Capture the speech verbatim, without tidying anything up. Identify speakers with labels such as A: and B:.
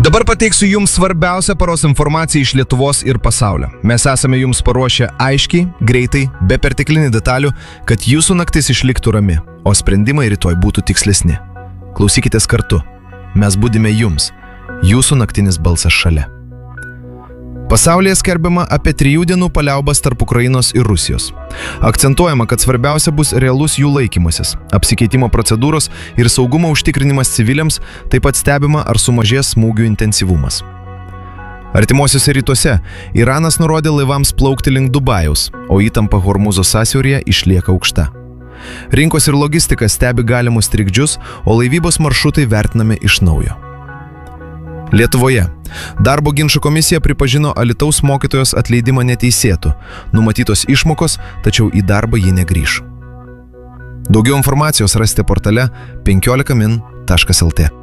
A: Dabar pateiksiu jums svarbiausią paros informaciją iš Lietuvos ir pasaulio. Mes esame jums paruošę aiškiai, greitai, be perteklinių detalių, kad jūsų naktis išliktų rami, o sprendimai rytoj būtų tikslesni. Klausykitės kartu. Mes būdime jums. Jūsų naktinis balsas šalia. Pasaulyje skelbiama apie trijų dienų paliaubas tarp Ukrainos ir Rusijos. Akcentuojama, kad svarbiausia bus realus jų laikymasis, apsikeitimo procedūros ir saugumo užtikrinimas civiliams, taip pat stebima, ar sumažės smūgių intensyvumas. Artimuosiuose rytuose Iranas nurodė laivams plaukti link Dubajaus, o įtampa Hormuzo sąsiauryje išlieka aukšta. Rinkos ir logistika stebi galimus trikdžius, o laivybos maršrutai vertinami iš naujo. Lietuvoje darbo ginčų komisija pripažino Alytaus mokytojos atleidimą neteisėtu, numatytos išmokos, tačiau į darbą ji negrįš. Daugiau informacijos rasite portale penkiolika min taškas lt.